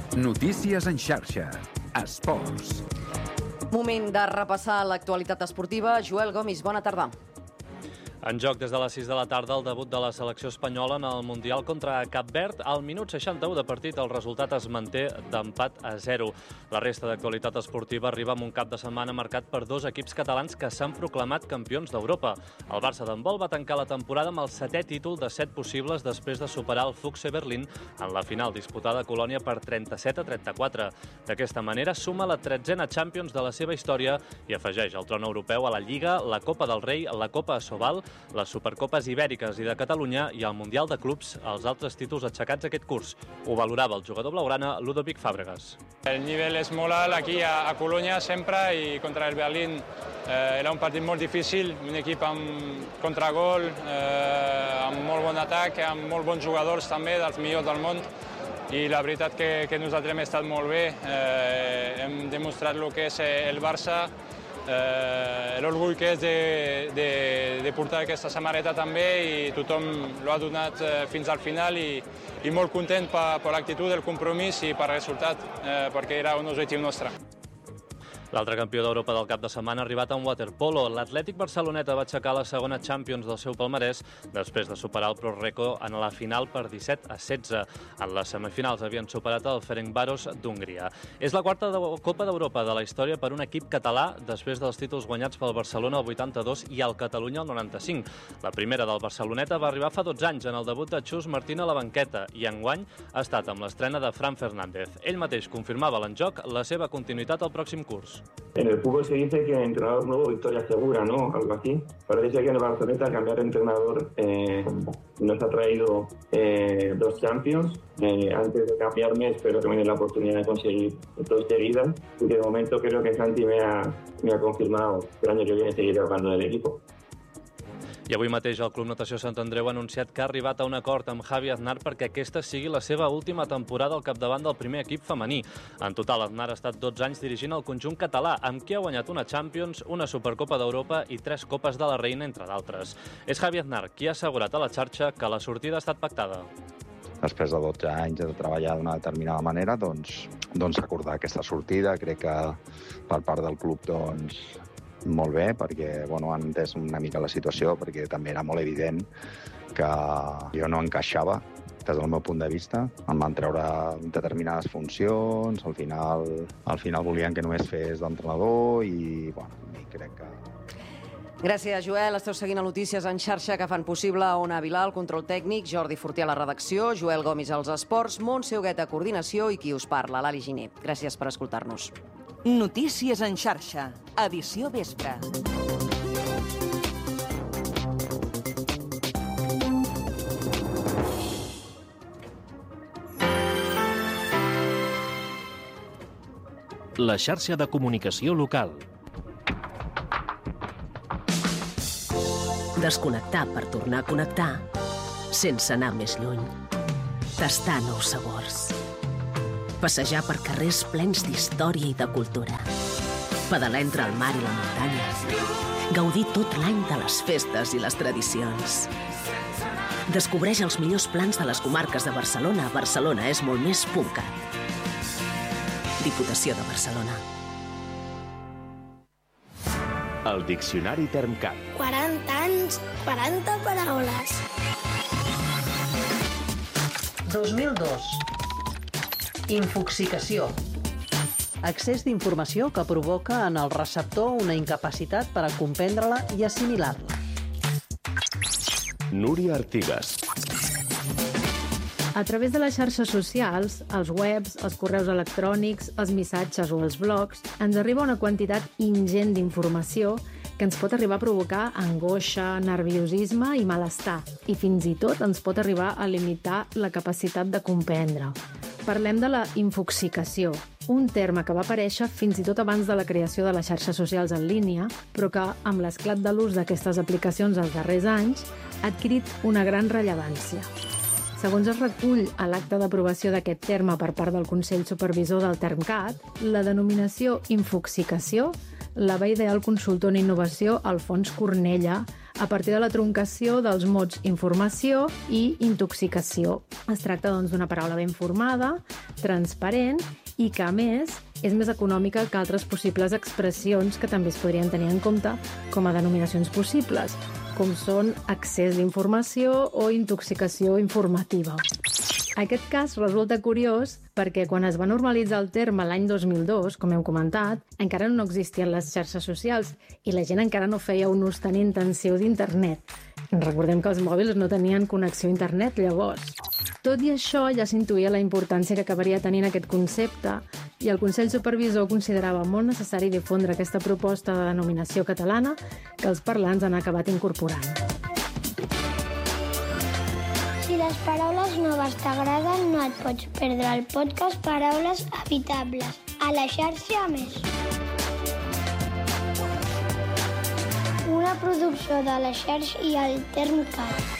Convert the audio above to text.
Notícies en xarxa. Esports. Moment de repassar l'actualitat esportiva. Joel Gomis, bona tarda. En joc des de les 6 de la tarda el debut de la selecció espanyola en el Mundial contra Cap Verd. Al minut 61 de partit el resultat es manté d'empat a 0. La resta d'actualitat esportiva arriba amb un cap de setmana marcat per dos equips catalans que s'han proclamat campions d'Europa. El Barça d'handbol va tancar la temporada amb el 7è títol de 7 possibles després de superar el Füchse Berlín en la final disputada a Colònia per 37-34. D'aquesta manera suma la 13a Champions de la seva història i afegeix el tron europeu a la Lliga, la Copa del Rei, la Copa Asobal, les Supercopes Ibèriques i de Catalunya i el Mundial de Clubs, els altres títols aixecats aquest curs. Ho valorava el jugador blaugrana Ludovic Fàbregas. El nivell és molt alt aquí a Colònia sempre i contra el Berlín era un partit molt difícil, un equip amb contragol, amb molt bon atac, amb molt bons jugadors també, dels millors del món. I la veritat que nosaltres hem estat molt bé, hem demostrat el que és el Barça, l'orgull que és de portar aquesta samarreta també i tothom l'ha donat fins al final i molt content per l'actitud, el compromís i per el resultat, perquè era un objectiu nostre. L'altre campió d'Europa del cap de setmana ha arribat en waterpolo. L'Atlètic Barceloneta va aixecar la segona Champions del seu palmarès després de superar el Pro Reco en la final per 17-16. En les semifinals havien superat el Ferencváros d'Hongria. És la quarta Copa d'Europa de la història per un equip català després dels títols guanyats pel Barcelona el 82 i el Catalunya el 95. La primera del Barceloneta va arribar fa 12 anys en el debut de Chus Martín a la banqueta i enguany ha estat amb l'estrena de Fran Fernández. Ell mateix confirmava l'enjoc la seva continuïtat al pròxim curs. En el fútbol se dice que entrenador nuevo, victoria segura, ¿no? Algo así. Parece ser que en el Barceloneta cambiar de entrenador nos ha traído 2 Champions. Antes de cambiarme espero que me den la oportunidad de conseguir 2 seguidas. Y de momento creo que Santi me ha confirmado que el año que viene seguiré jugando del equipo. I avui mateix el Club Natació Sant Andreu ha anunciat que ha arribat a un acord amb Javi Aznar perquè aquesta sigui la seva última temporada al capdavant del primer equip femení. En total, Aznar ha estat 12 anys dirigint el conjunt català, amb qui ha guanyat una Champions, una Supercopa d'Europa i 3 Copes de la Reina, entre d'altres. És Javi Aznar qui ha assegurat a la xarxa que la sortida ha estat pactada. Després de 12 anys de treballar d'una determinada manera, doncs acordar aquesta sortida. Crec que per part del club molt bé, perquè han entès una mica la situació, perquè també era molt evident que jo no encaixava des del meu punt de vista. Em van treure determinades funcions, al final volien que només fes d'entrenador i crec que... Gràcies, Joel. Esteu seguint a Notícies en xarxa que fan possible Ona Vilà, el control tècnic, Jordi Fortià a la redacció, Joel Gomis als esports, Montse Huguet a coordinació i qui us parla, l'Ali Giner. Gràcies per escoltar-nos. Notícies en xarxa, edició vespre. La xarxa de comunicació local. Desconnectar per tornar a connectar, sense anar més lluny. Tastar nous sabors. Passejar per carrers plens d'història i de cultura. Pedalar entre el mar i la muntanya. Gaudir tot l'any de les festes i les tradicions. Descobreix els millors plans de les comarques de Barcelona. Barcelona és molt més.cat. Diputació de Barcelona. El Diccionari Termcat. 40 anys, 40 paraules. 2002. Infoxicació. Excés d'informació que provoca en el receptor una incapacitat per a comprendre-la i assimilar-la. Núria Artigas. A través de les xarxes socials, els webs, els correus electrònics, els missatges o els blogs, ens arriba una quantitat ingent d'informació que ens pot arribar a provocar angoixa, nerviosisme i malestar, i fins i tot ens pot arribar a limitar la capacitat de comprendre. Parlem de la infoxicació, un terme que va aparèixer fins i tot abans de la creació de les xarxes socials en línia, però que, amb l'esclat de l'ús d'aquestes aplicacions els darrers anys, ha adquirit una gran rellevància. Segons es recull a l'acte d'aprovació d'aquest terme per part del Consell Supervisor del Termcat, la denominació infoxicació la va idear el consultor en innovació Alfons Cornella a partir de la truncació dels mots informació i intoxicació. Es tracta d'una paraula ben formada, transparent i que, a més, és més econòmica que altres possibles expressions que també es podrien tenir en compte com a denominacions possibles, com són excés d'informació o intoxicació informativa. Aquest cas resulta curiós perquè quan es va normalitzar el terme l'any 2002, com hem comentat, encara no existien les xarxes socials i la gent encara no feia un ús tan intensiu d'internet. Recordem que els mòbils no tenien connexió a internet llavors. Tot i això, ja s'intuïa la importància que acabaria tenint aquest concepte i el Consell Supervisor considerava molt necessari difondre aquesta proposta de denominació catalana que els parlants han acabat incorporant. Si les paraules noves t'agraden, no et pots perdre el podcast Paraules Evitables a la xarxa Més. Una producció de la xarxa i el TermCat.